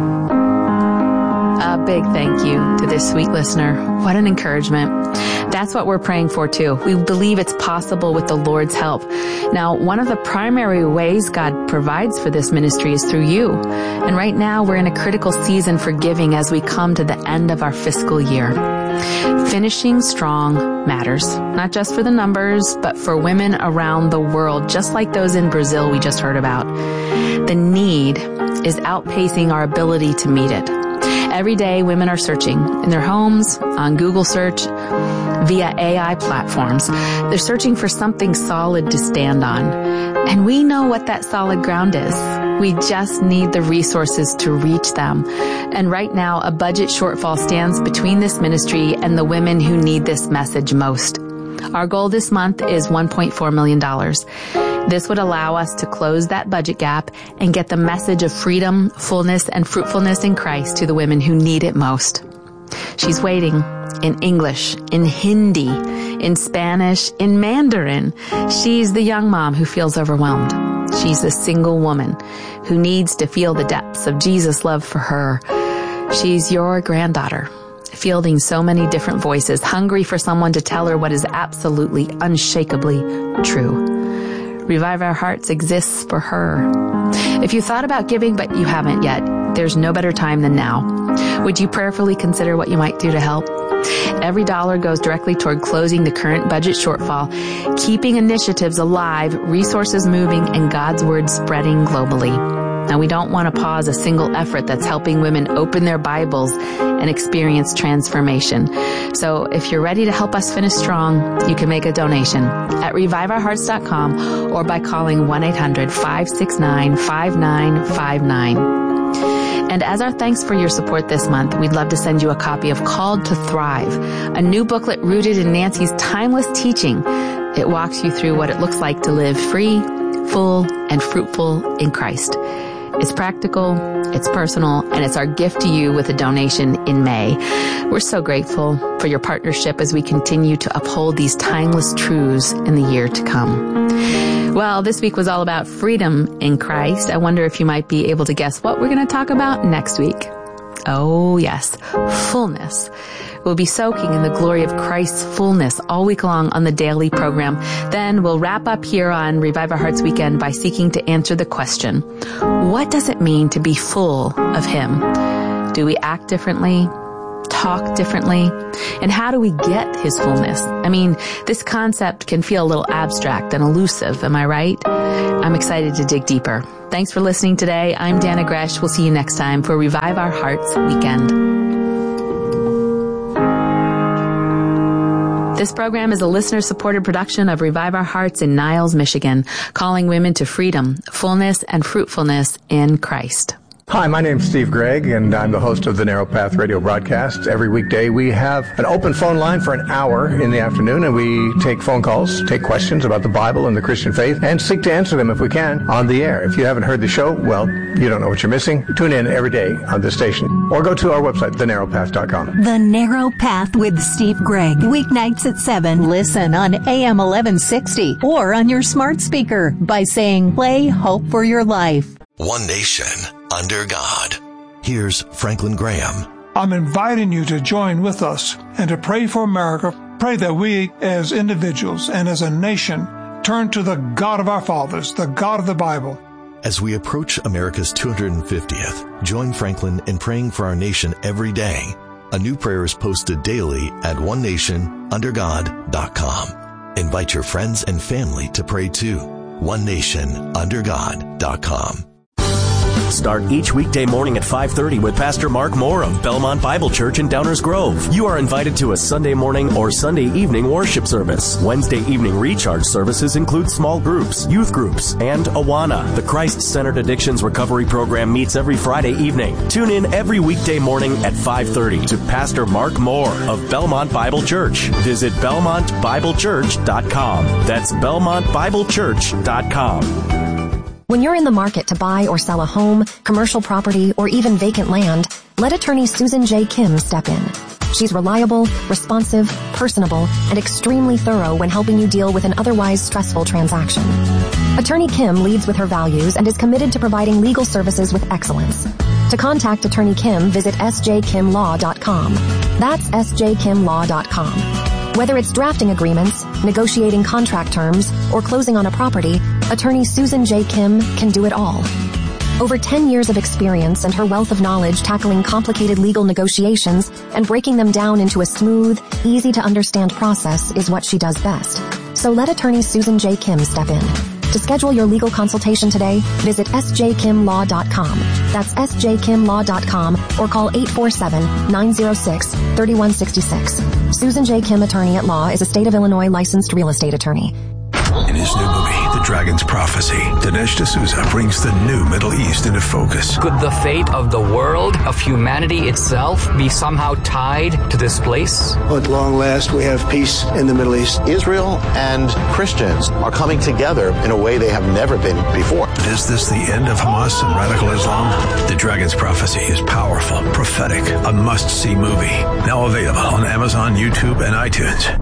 Speaker 12: A big thank you to this sweet listener. What an encouragement. That's what we're praying for too. We believe it's possible with the Lord's help. Now, one of the primary ways God provides for this ministry is through you. And right now we're in a critical season for giving as we come to the end of our fiscal year. Finishing strong matters, not just for the numbers, but for women around the world, just like those in Brazil we just heard about. The need is outpacing our ability to meet it. Every day, women are searching in their homes, on Google search, via A I platforms. They're searching for something solid to stand on. And we know what that solid ground is. We just need the resources to reach them. And right now, a budget shortfall stands between this ministry and the women who need this message most. Our goal this month is one point four million dollars. This would allow us to close that budget gap and get the message of freedom, fullness, and fruitfulness in Christ to the women who need it most. She's waiting in English, in Hindi, in Spanish, in Mandarin. She's the young mom who feels overwhelmed. She's the single woman who needs to feel the depths of Jesus' love for her. She's your granddaughter, fielding so many different voices, hungry for someone to tell her what is absolutely, unshakably true. Revive Our Hearts exists for her. If you thought about giving but you haven't yet, there's no better time than now. Would you prayerfully consider what you might do to help? Every dollar goes directly toward closing the current budget shortfall, keeping initiatives alive, resources moving, and God's word spreading globally. Now, we don't want to pause a single effort that's helping women open their Bibles and experience transformation. So if you're ready to help us finish strong, you can make a donation at revive our hearts dot com or by calling one eight hundred, five six nine, five nine five nine. And as our thanks for your support this month, we'd love to send you a copy of Called to Thrive, a new booklet rooted in Nancy's timeless teaching. It walks you through what it looks like to live free, full, and fruitful in Christ. It's practical, it's personal, and it's our gift to you with a donation in May. We're so grateful for your partnership as we continue to uphold these timeless truths in the year to come. Well, this week was all about freedom in Christ. I wonder if you might be able to guess what we're going to talk about next week. Oh yes, fullness. We'll be soaking in the glory of Christ's fullness all week long on the daily program. Then we'll wrap up here on Revive Our Hearts Weekend by seeking to answer the question, what does it mean to be full of Him? Do we act differently? Talk differently? And how do we get His fullness? I mean, this concept can feel a little abstract and elusive, am I right? I'm excited to dig deeper. Thanks for listening today. I'm Dana Gresh. We'll see you next time for Revive Our Hearts Weekend. This program is a listener-supported production of Revive Our Hearts in Niles, Michigan, calling women to freedom, fullness, and fruitfulness in Christ.
Speaker 19: Hi, my name's Steve Gregg, and I'm the host of the Narrow Path radio broadcast. Every weekday we have an open phone line for an hour in the afternoon, and we take phone calls, take questions about the Bible and the Christian faith, and seek to answer them if we can on the air. If you haven't heard the show, well, you don't know what you're missing. Tune in every day on this station, or go to our website, the narrow path dot com.
Speaker 4: The Narrow Path with Steve Gregg, weeknights at seven. Listen on A M eleven sixty or on your smart speaker by saying, play Hope for Your Life.
Speaker 5: One nation under God. Here's Franklin Graham.
Speaker 6: I'm inviting you to join with us and to pray for America. Pray that we as individuals and as a nation turn to the God of our fathers, the God of the Bible.
Speaker 5: As we approach America's two hundred fiftieth, join Franklin in praying for our nation every day. A new prayer is posted daily at one nation under god dot com. Invite your friends and family to pray too. one nation under god dot com.
Speaker 20: Start each weekday morning at five thirty with Pastor Mark Moore of Belmont Bible Church in Downers Grove. You are invited to a Sunday morning or Sunday evening worship service. Wednesday evening recharge services include small groups, youth groups, and Awana. The Christ-Centered Addictions Recovery Program meets every Friday evening. Tune in every weekday morning at five thirty to Pastor Mark Moore of Belmont Bible Church. Visit belmont bible church dot com. That's belmont bible church dot com.
Speaker 21: When you're in the market to buy or sell a home, commercial property, or even vacant land, let attorney Susan J. Kim step in. She's reliable, responsive, personable, and extremely thorough when helping you deal with an otherwise stressful transaction. Attorney Kim leads with her values and is committed to providing legal services with excellence. To contact Attorney Kim, visit s j kim law dot com. That's s j kim law dot com. Whether it's drafting agreements, negotiating contract terms, or closing on a property, attorney Susan J. Kim can do it all. Over ten years of experience and her wealth of knowledge tackling complicated legal negotiations and breaking them down into a smooth, easy-to-understand process is what she does best. So let attorney Susan J. Kim step in. To schedule your legal consultation today, visit s j kim law dot com. That's s j kim law dot com or call eight four seven, nine zero six, three one six six. Susan J. Kim Attorney at Law is a state of Illinois licensed real estate attorney.
Speaker 22: In his new movie, The Dragon's Prophecy, Dinesh D'Souza brings the new Middle East into focus.
Speaker 23: Could the fate of the world, of humanity itself, be somehow tied to this place?
Speaker 24: At long last, we have peace in the Middle East.
Speaker 25: Israel and Christians are coming together in a way they have never been before.
Speaker 22: But is this the end of Hamas and radical Islam? The Dragon's Prophecy is powerful, prophetic, a must-see movie. Now available on Amazon, YouTube, and iTunes.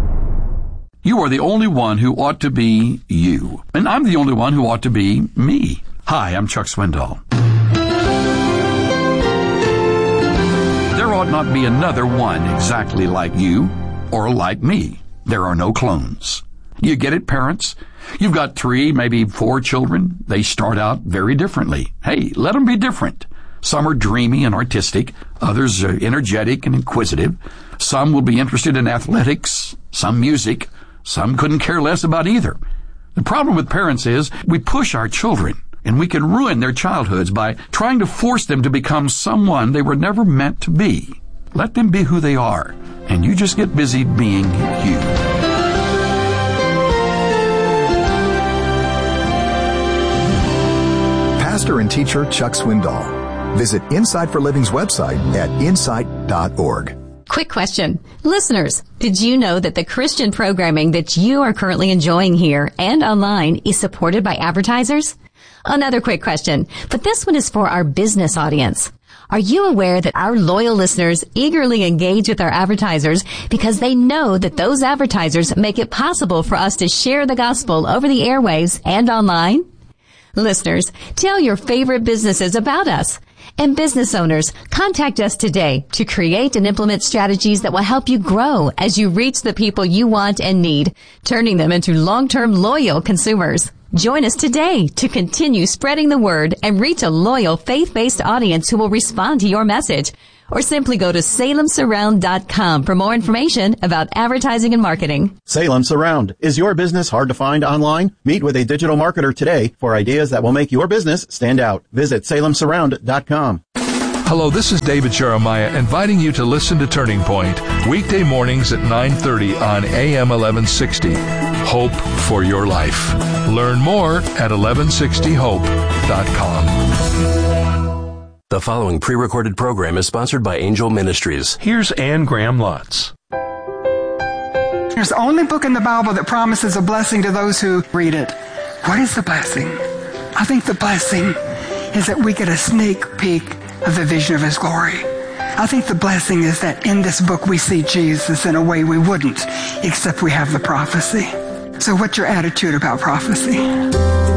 Speaker 26: You are the only one who ought to be you. And I'm the only one who ought to be me. Hi, I'm Chuck Swindoll. There ought not be another one exactly like you or like me. There are no clones. You get it, parents? You've got three, maybe four children. They start out very differently. Hey, let them be different. Some are dreamy and artistic. Others are energetic and inquisitive. Some will be interested in athletics, some music. Some couldn't care less about either. The problem with parents is we push our children, and we can ruin their childhoods by trying to force them to become someone they were never meant to be. Let them be who they are, and you just get busy being you.
Speaker 27: Pastor and teacher Chuck Swindoll. Visit Insight for Living's website at insight dot org.
Speaker 28: Quick question. Listeners, did you know that the Christian programming that you are currently enjoying here and online is supported by advertisers? Another quick question, but this one is for our business audience. Are you aware that our loyal listeners eagerly engage with our advertisers because they know that those advertisers make it possible for us to share the gospel over the airwaves and online? Listeners, tell your favorite businesses about us. And business owners, contact us today to create and implement strategies that will help you grow as you reach the people you want and need, turning them into long-term loyal consumers. Join us today to continue spreading the word and reach a loyal faith-based audience who will respond to your message. Or simply go to salem surround dot com for more information about advertising and marketing.
Speaker 1: Salem Surround. Is your business hard to find online? Meet with a digital marketer today for ideas that will make your business stand out. Visit salem surround dot com.
Speaker 2: Hello, this is David Jeremiah, inviting you to listen to Turning Point, weekday mornings at nine thirty on A M eleven sixty. Hope for your life. Learn more at eleven sixty hope dot com.
Speaker 3: The following pre-recorded program is sponsored by Angel Ministries.
Speaker 7: Here's Anne Graham Lotz.
Speaker 8: There's the only book in the Bible that promises a blessing to those who read it. What is the blessing? I think the blessing is that we get a sneak peek of the vision of His glory. I think the blessing is that in this book we see Jesus in a way we wouldn't, except we have the prophecy. So what's your attitude about prophecy?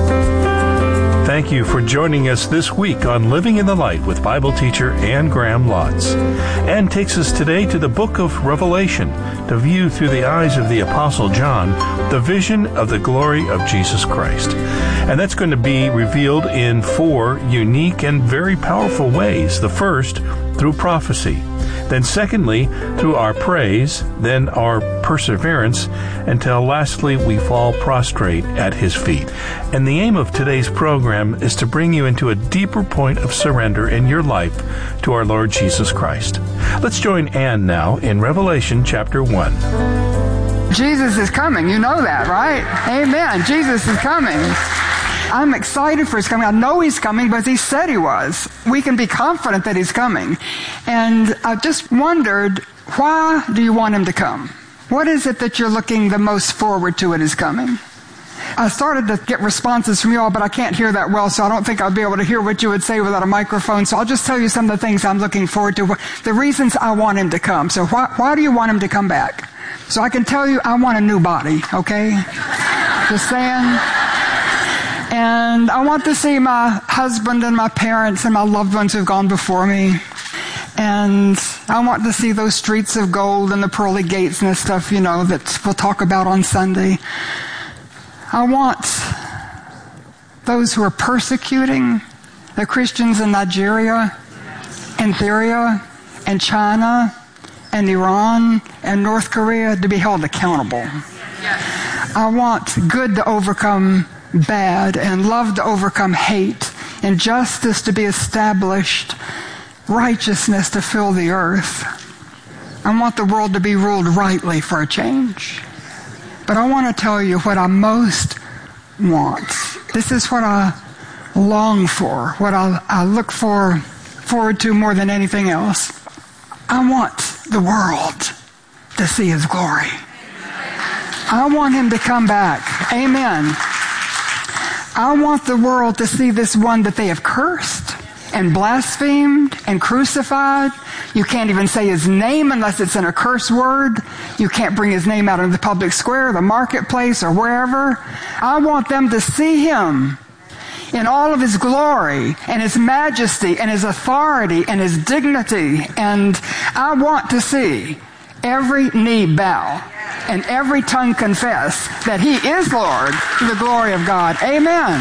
Speaker 7: Thank you for joining us this week on Living in the Light with Bible teacher Anne Graham Lotz. Anne takes us today to the book of Revelation to view through the eyes of the Apostle John the vision of the glory of Jesus Christ. And that's going to be revealed in four unique and very powerful ways. The first, through prophecy. Then secondly, through our praise, then our perseverance, until lastly we fall prostrate at His feet. And the aim of today's program is to bring you into a deeper point of surrender in your life to our Lord Jesus Christ. Let's join Anne now in Revelation chapter one.
Speaker 8: Jesus is coming. You know that, right? Amen. Jesus is coming. I'm excited for His coming. I know He's coming because He said He was. We can be confident that He's coming. And I just wondered, why do you want Him to come? What is it that you're looking the most forward to at His coming? I started to get responses from you all, but I can't hear that well, so I don't think I'll be able to hear what you would say without a microphone. So I'll just tell you some of the things I'm looking forward to, the reasons I want Him to come. So why, why do you want Him to come back? So I can tell you I want a new body, okay? Just saying. And I want to see my husband and my parents and my loved ones who've gone before me. And I want to see those streets of gold and the pearly gates and the stuff, you know, that we'll talk about on Sunday. I want those who are persecuting the Christians in Nigeria and Syria and China and Iran and North Korea to be held accountable. I want good to overcome bad and love to overcome hate and justice to be established, righteousness to fill the earth. I want the world to be ruled rightly for a change. But I want to tell you what I most want. This is what I long for, what I, I look for forward to more than anything else. I want the world to see His glory. I want Him to come back. Amen. I want the world to see this one that they have cursed and blasphemed and crucified. You can't even say His name unless it's in a curse word. You can't bring His name out in the public square, the marketplace, or wherever. I want them to see Him in all of His glory and His majesty and His authority and His dignity. And I want to see every knee bow and every tongue confess that He is Lord to the glory of God. Amen.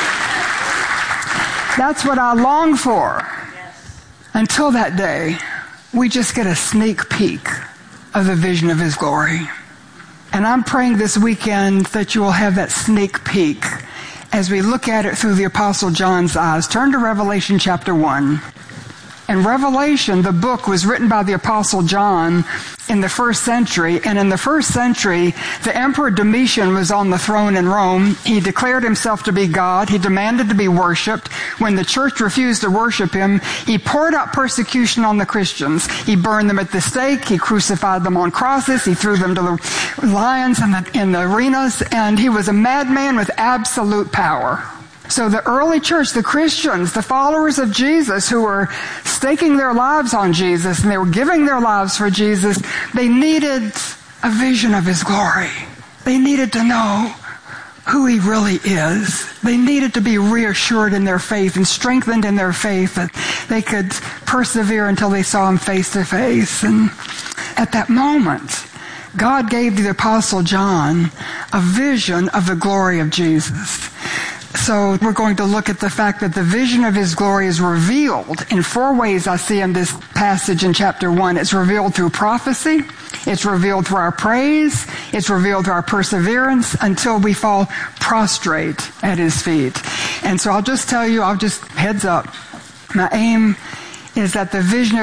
Speaker 8: That's what I long for. Until that day, we just get a sneak peek of the vision of His glory. And I'm praying this weekend that you will have that sneak peek as we look at it through the Apostle John's eyes. Turn to Revelation chapter one. And Revelation, the book, was written by the Apostle John in the first century. And in the first century, the Emperor Domitian was on the throne in Rome. He declared himself to be God. He demanded to be worshipped. When the church refused to worship Him, he poured out persecution on the Christians. He burned them at the stake. He crucified them on crosses. He threw them to the lions in the, in the arenas. And he was a madman with absolute power. So the early church, the Christians, the followers of Jesus who were staking their lives on Jesus and they were giving their lives for Jesus, they needed a vision of His glory. They needed to know who he really is. They needed to be reassured in their faith and strengthened in their faith that they could persevere until they saw him face to face. And at that moment, God gave the Apostle John a vision of the glory of Jesus. So we're going to look at the fact that the vision of his glory is revealed in four ways I see in this passage in chapter one. It's revealed through prophecy. It's revealed through our praise. It's revealed through our perseverance until we fall prostrate at his feet. And so I'll just tell you, I'll just heads up. My aim is that the vision of